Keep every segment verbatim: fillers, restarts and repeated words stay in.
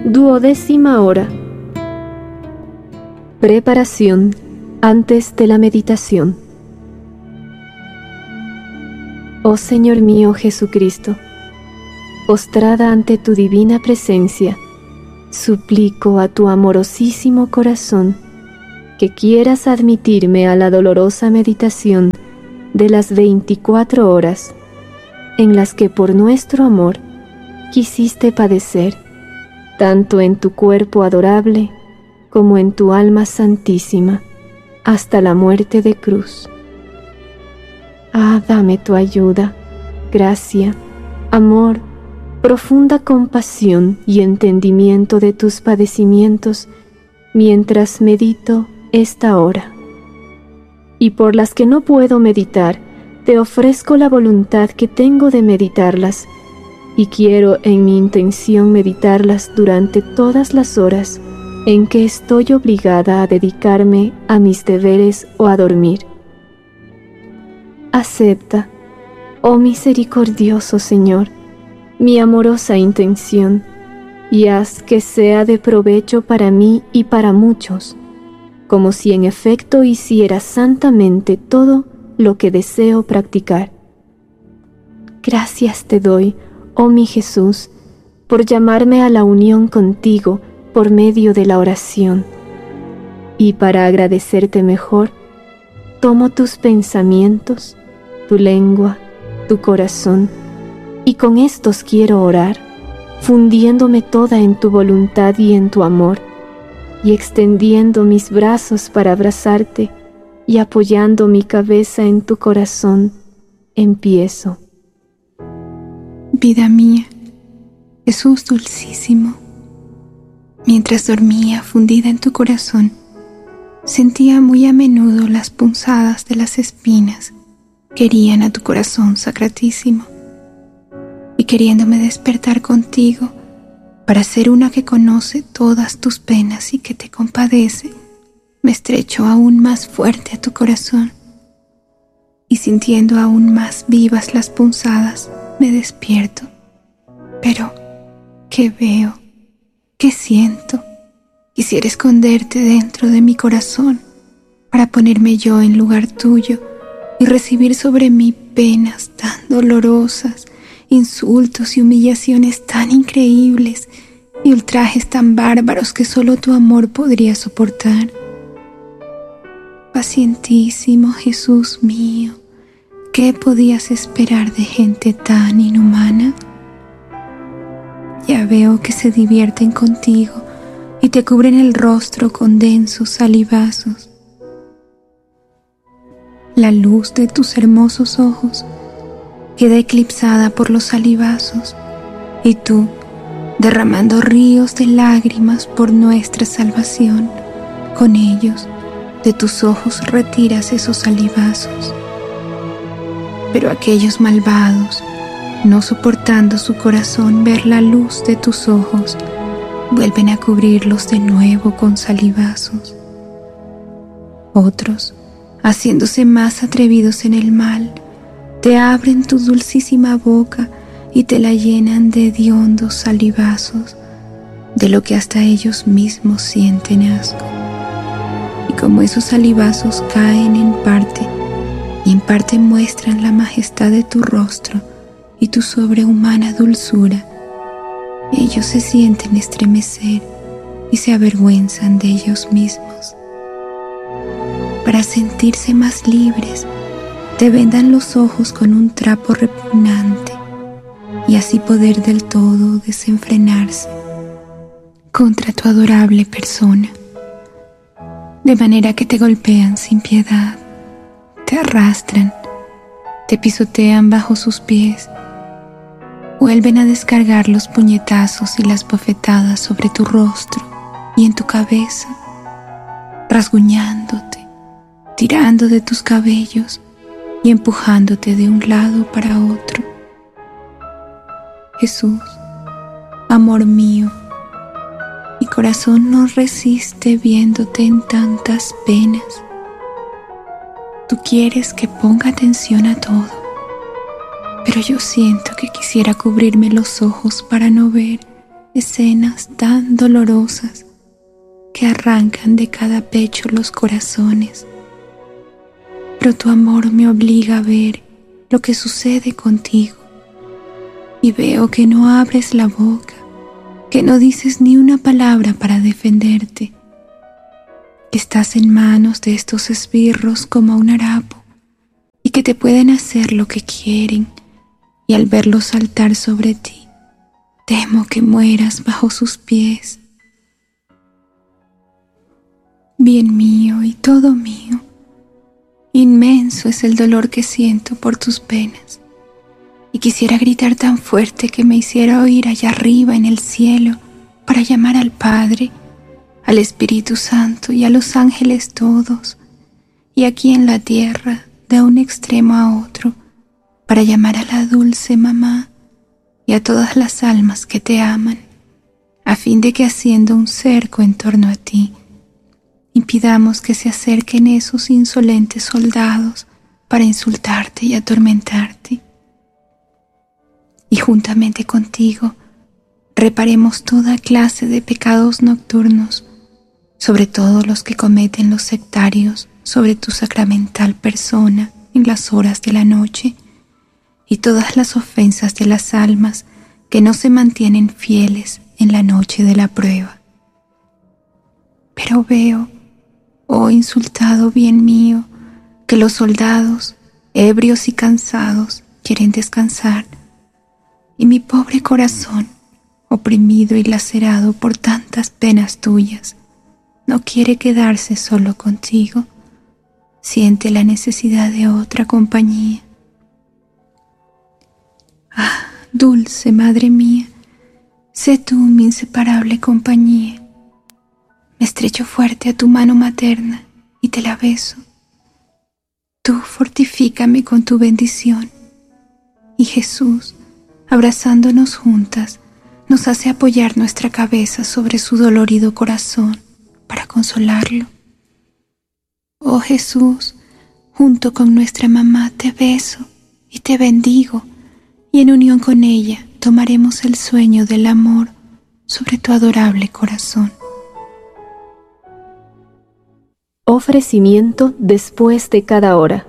Duodécima hora. Preparación antes de la meditación. Oh Señor mío Jesucristo, postrada ante tu divina presencia, suplico a tu amorosísimo corazón que quieras admitirme a la dolorosa meditación de las veinticuatro horas en las que por nuestro amor quisiste padecer, tanto en tu cuerpo adorable como en tu alma santísima, hasta la muerte de cruz. Ah, dame tu ayuda, gracia, amor, profunda compasión y entendimiento de tus padecimientos mientras medito esta hora. Y por las que no puedo meditar, te ofrezco la voluntad que tengo de meditarlas, y quiero en mi intención meditarlas durante todas las horas en que estoy obligada a dedicarme a mis deberes o a dormir. Acepta, oh misericordioso Señor, mi amorosa intención, y haz que sea de provecho para mí y para muchos, como si en efecto hiciera santamente todo lo que deseo practicar. Gracias te doy, oh mi Jesús, por llamarme a la unión contigo por medio de la oración. Y para agradecerte mejor, tomo tus pensamientos, tu lengua, tu corazón, y con estos quiero orar, fundiéndome toda en tu voluntad y en tu amor, y extendiendo mis brazos para abrazarte y apoyando mi cabeza en tu corazón, empiezo. Vida mía, Jesús dulcísimo, mientras dormía fundida en tu corazón, sentía muy a menudo las punzadas de las espinas que herían a tu corazón sacratísimo, y queriéndome despertar contigo para ser una que conoce todas tus penas y que te compadece, me estrechó aún más fuerte a tu corazón, y sintiendo aún más vivas las punzadas, me despierto. Pero, ¿qué veo? ¿Qué siento? Quisiera esconderte dentro de mi corazón para ponerme yo en lugar tuyo y recibir sobre mí penas tan dolorosas, insultos y humillaciones tan increíbles y ultrajes tan bárbaros que solo tu amor podría soportar. Pacientísimo Jesús mío, ¿qué podías esperar de gente tan inhumana? Ya veo que se divierten contigo y te cubren el rostro con densos salivazos. La luz de tus hermosos ojos queda eclipsada por los salivazos, y tú, derramando ríos de lágrimas por nuestra salvación, con ellos de tus ojos retiras esos salivazos. Pero aquellos malvados, no soportando su corazón ver la luz de tus ojos, vuelven a cubrirlos de nuevo con salivazos. Otros, haciéndose más atrevidos en el mal, te abren tu dulcísima boca y te la llenan de hediondos salivazos, de lo que hasta ellos mismos sienten asco. Y como esos salivazos caen en parte, y en parte muestran la majestad de tu rostro y tu sobrehumana dulzura, ellos se sienten estremecer y se avergüenzan de ellos mismos. Para sentirse más libres, te vendan los ojos con un trapo repugnante y así poder del todo desenfrenarse contra tu adorable persona, de manera que te golpean sin piedad, te arrastran, te pisotean bajo sus pies, vuelven a descargar los puñetazos y las bofetadas sobre tu rostro y en tu cabeza, rasguñándote, tirando de tus cabellos y empujándote de un lado para otro. Jesús, amor mío, mi corazón no resiste viéndote en tantas penas. Tú quieres que ponga atención a todo, pero yo siento que quisiera cubrirme los ojos para no ver escenas tan dolorosas que arrancan de cada pecho los corazones. Pero tu amor me obliga a ver lo que sucede contigo y veo que no abres la boca, que no dices ni una palabra para defenderte, que estás en manos de estos esbirros como un harapo y que te pueden hacer lo que quieren, y al verlos saltar sobre ti, temo que mueras bajo sus pies. Bien mío y todo mío, inmenso es el dolor que siento por tus penas, y quisiera gritar tan fuerte que me hiciera oír allá arriba en el cielo para llamar al Padre, al Espíritu Santo y a los ángeles todos, y aquí en la tierra de un extremo a otro, para llamar a la dulce mamá y a todas las almas que te aman, a fin de que haciendo un cerco en torno a ti, impidamos que se acerquen esos insolentes soldados para insultarte y atormentarte. Y juntamente contigo reparemos toda clase de pecados nocturnos, sobre todo los que cometen los sectarios sobre tu sacramental persona en las horas de la noche, y todas las ofensas de las almas que no se mantienen fieles en la noche de la prueba. Pero veo, oh insultado bien mío, que los soldados, ebrios y cansados, quieren descansar, y mi pobre corazón, oprimido y lacerado por tantas penas tuyas, no quiere quedarse solo contigo, siente la necesidad de otra compañía. Ah, dulce Madre mía, sé tú mi inseparable compañía. Me estrecho fuerte a tu mano materna y te la beso. Tú fortifícame con tu bendición, y Jesús, abrazándonos juntas, nos hace apoyar nuestra cabeza sobre su dolorido corazón para consolarlo. Oh Jesús, junto con nuestra mamá te beso y te bendigo, y en unión con ella tomaremos el sueño del amor sobre tu adorable corazón. Ofrecimiento después de cada hora.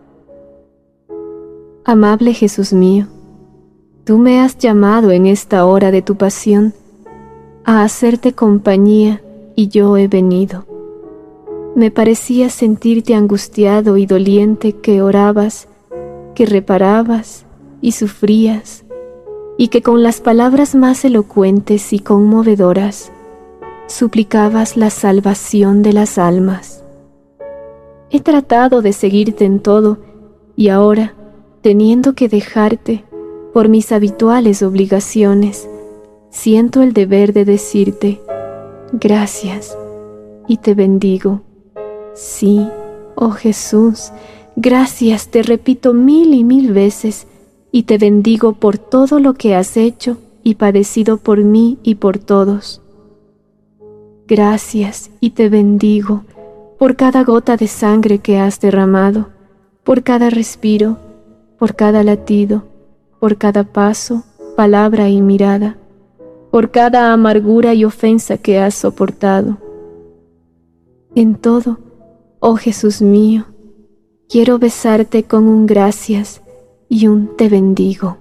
Amable Jesús mío, tú me has llamado en esta hora de tu pasión a hacerte compañía, y yo he venido. Me parecía sentirte angustiado y doliente, que orabas, que reparabas y sufrías, y que con las palabras más elocuentes y conmovedoras suplicabas la salvación de las almas. He tratado de seguirte en todo, y ahora, teniendo que dejarte por mis habituales obligaciones, siento el deber de decirte gracias y te bendigo. Sí, oh Jesús, gracias te repito mil y mil veces, y te bendigo por todo lo que has hecho y padecido por mí y por todos. Gracias y te bendigo por cada gota de sangre que has derramado, por cada respiro, por cada latido, por cada paso, palabra y mirada, por cada amargura y ofensa que has soportado. En todo, oh Jesús mío, quiero besarte con un gracias y un te bendigo.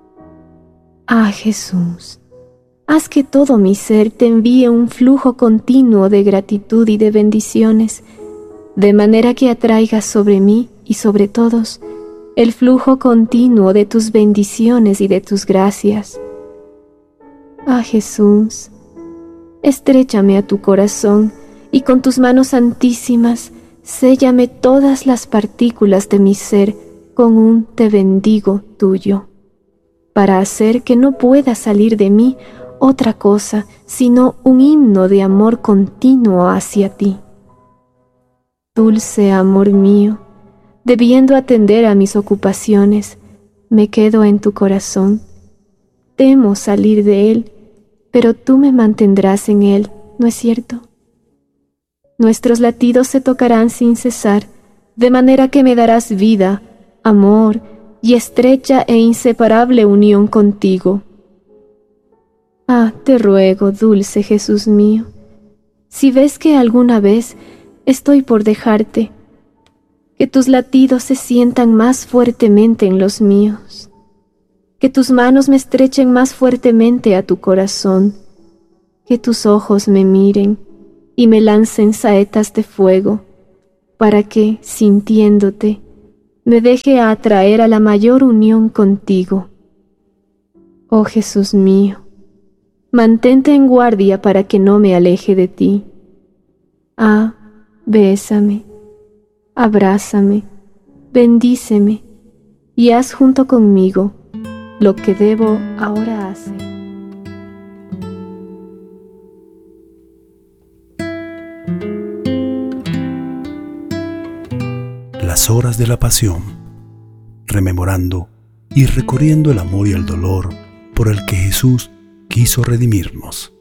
Ah, Jesús, haz que todo mi ser te envíe un flujo continuo de gratitud y de bendiciones, de manera que atraigas sobre mí y sobre todos el flujo continuo de tus bendiciones y de tus gracias. Ah, Jesús, estréchame a tu corazón y con tus manos santísimas séllame todas las partículas de mi ser con un te bendigo tuyo, para hacer que no pueda salir de mí otra cosa sino un himno de amor continuo hacia ti. Dulce amor mío, debiendo atender a mis ocupaciones, me quedo en tu corazón. Temo salir de él, pero tú me mantendrás en él, ¿no es cierto? Nuestros latidos se tocarán sin cesar, de manera que me darás vida, amor y estrecha e inseparable unión contigo. Ah, te ruego, dulce Jesús mío, si ves que alguna vez estoy por dejarte, que tus latidos se sientan más fuertemente en los míos, que tus manos me estrechen más fuertemente a tu corazón, que tus ojos me miren y me lancen saetas de fuego, para que, sintiéndote, me deje atraer a la mayor unión contigo. Oh Jesús mío, mantente en guardia para que no me aleje de ti. Ah, bésame, abrázame, bendíceme y haz junto conmigo lo que debo ahora hacer. Las horas de la pasión, rememorando y recorriendo el amor y el dolor por el que Jesús quiso redimirnos.